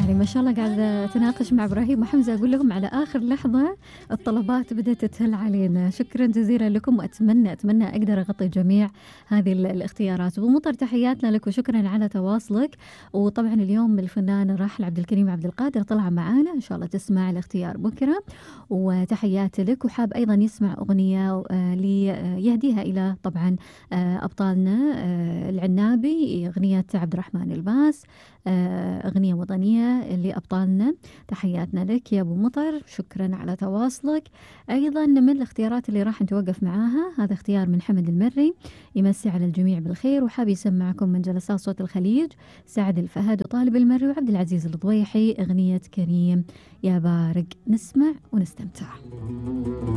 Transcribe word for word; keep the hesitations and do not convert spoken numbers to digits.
يعني ما شاء الله قاعدة أتناقش مع إبراهيم وحمزة أقول لهم على آخر لحظة الطلبات بدأت تتهل علينا. شكرا جزيلا لكم، وأتمنى أتمنى أقدر أغطي جميع هذه الاختيارات. ومطر تحياتنا لك وشكرا على تواصلك. وطبعا اليوم الفنان الراحل عبد الكريم عبد القادر طلع معانا، إن شاء الله تسمع الاختيار بكرة، وتحياتي لك. وحاب أيضا يسمع أغنية ليهديها إلى طبعا أبطالنا العنابي، أغنية عبد الرحمن الباس، أغنية وطنية لأبطالنا. تحياتنا لك يا أبو مطر، شكرا على تواصلك. أيضا من الاختيارات اللي راح نتوقف معاها هذا اختيار من حمد المري، يمسي على الجميع بالخير، وحاب يسمعكم من جلسات صوت الخليج سعد الفهد وطالب المري وعبد العزيز الضويحي، أغنية كريم يا بارق. نسمع ونستمتع.